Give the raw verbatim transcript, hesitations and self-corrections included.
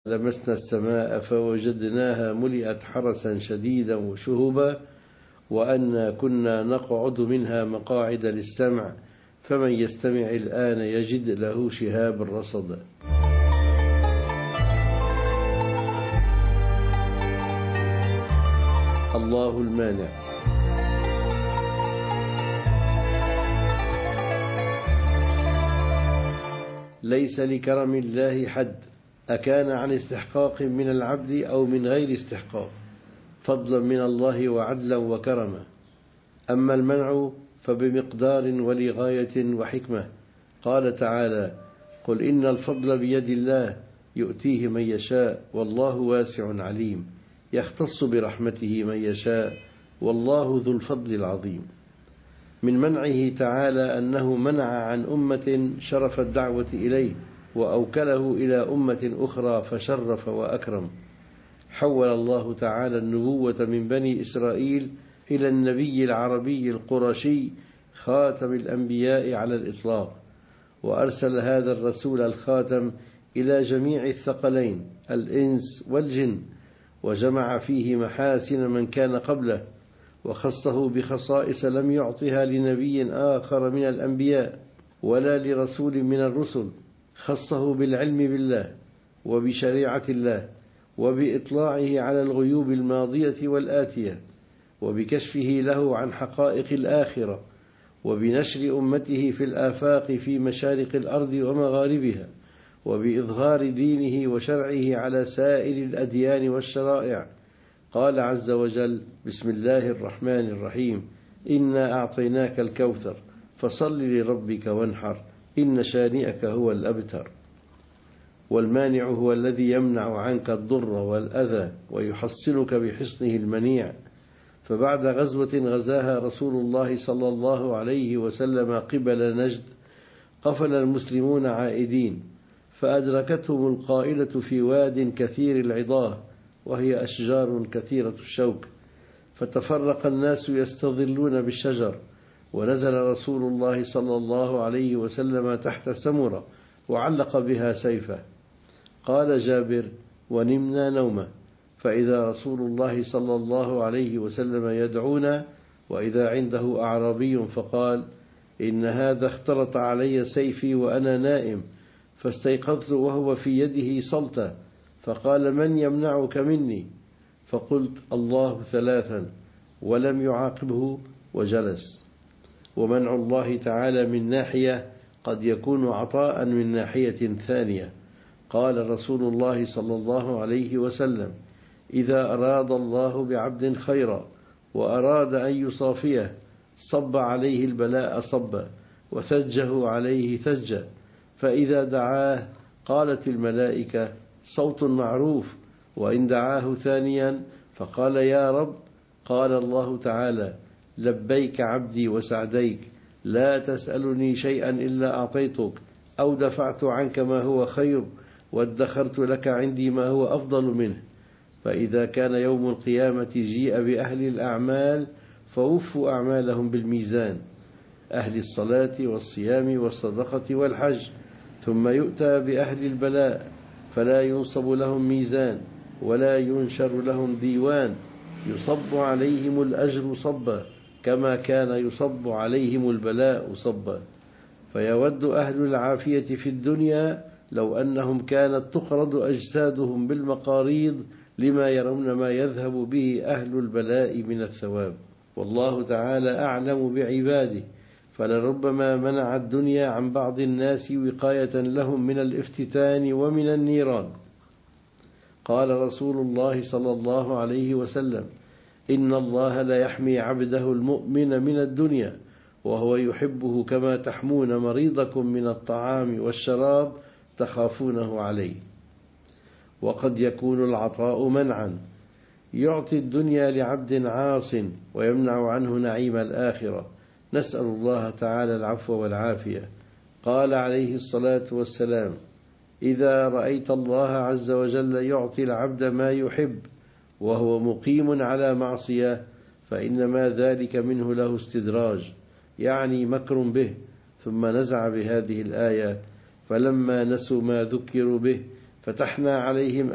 لمسنا السماء فوجدناها ملئت حرسا شديدا وشهبا وأنا كنا نقعد منها مقاعد للسمع فمن يستمع الآن يجد له شهابا رصدا. الله المانع. ليس لكرم الله حد، أكان عن استحقاق من العبد أو من غير استحقاق، فضلا من الله وعدلا وكرما. أما المنع فبمقدار ولغاية وحكمة. قال تعالى: قل إن الفضل بيد الله يؤتيه من يشاء والله واسع عليم، يختص برحمته من يشاء والله ذو الفضل العظيم. من منعه تعالى أنه منع عن أمة شرف الدعوة إليه وأوكله إلى أمة أخرى فشرف وأكرم. حول الله تعالى النبوة من بني إسرائيل إلى النبي العربي القرشي خاتم الأنبياء على الإطلاق، وأرسل هذا الرسول الخاتم إلى جميع الثقلين الإنس والجن، وجمع فيه محاسن من كان قبله، وخصه بخصائص لم يعطها لنبي آخر من الأنبياء ولا لرسول من الرسل. خصه بالعلم بالله وبشريعة الله وبإطلاعه على الغيوب الماضية والآتية وبكشفه له عن حقائق الآخرة وبنشر أمته في الآفاق في مشارق الأرض ومغاربها وبإظهار دينه وشرعه على سائر الأديان والشرائع. قال عز وجل: بسم الله الرحمن الرحيم، إنا أعطيناك الكوثر فصل لربك وانحر إن شانئك هو الأبتر. والمانع هو الذي يمنع عنك الضر والأذى ويحصنك بحصنه المنيع. فبعد غزوة غزاها رسول الله صلى الله عليه وسلم قبل نجد قفل المسلمون عائدين، فأدركتهم القائلة في واد كثير العضاه وهي أشجار كثيرة الشوك، فتفرق الناس يستظلون بالشجر، ونزل رسول الله صلى الله عليه وسلم تحت سمرة وعلق بها سيفه. قال جابر: ونمنا نومه، فإذا رسول الله صلى الله عليه وسلم يدعونا وإذا عنده أعرابي فقال: إن هذا اختلط علي سيفي وأنا نائم، فاستيقظت وهو في يده سلطة، فقال: من يمنعك مني؟ فقلت: الله ثلاثا، ولم يعاقبه وجلس. ومنع الله تعالى من ناحية قد يكون عطاء من ناحية ثانية. قال رسول الله صلى الله عليه وسلم: إذا أراد الله بعبد خيرا وأراد أن يصافيه صب عليه البلاء صبا وثجه عليه ثجا، فإذا دعاه قالت الملائكة: صوت معروف. وإن دعاه ثانيا فقال: يا رب، قال الله تعالى: لبيك عبدي وسعديك، لا تسألني شيئا إلا أعطيتك، أو دفعت عنك ما هو خير وادخرت لك عندي ما هو أفضل منه. فإذا كان يوم القيامة جيء بأهل الأعمال فوفوا أعمالهم بالميزان، أهل الصلاة والصيام والصدقة والحج، ثم يؤتى بأهل البلاء فلا ينصب لهم ميزان ولا ينشر لهم ديوان، يصب عليهم الأجر صبا كما كان يصب عليهم البلاء صبا. فيود أهل العافية في الدنيا لو أنهم كانت تقرض أجسادهم بالمقاريض لما يرون ما يذهب به أهل البلاء من الثواب. والله تعالى أعلم بعباده، فلربما منع الدنيا عن بعض الناس وقاية لهم من الافتتان ومن النيران. قال رسول الله صلى الله عليه وسلم: إن الله لا يحمي عبده المؤمن من الدنيا وهو يحبه كما تحمون مريضكم من الطعام والشراب تخافونه عليه. وقد يكون العطاء منعا، يعطي الدنيا لعبد عاص ويمنع عنه نعيم الآخرة. نسأل الله تعالى العفو والعافية. قال عليه الصلاة والسلام: إذا رأيت الله عز وجل يعطي العبد ما يحب وهو مقيم على معصية فإنما ذلك منه له استدراج، يعني مكر به. ثم نزع بهذه الآية: فلما نسوا ما ذكروا به فتحنا عليهم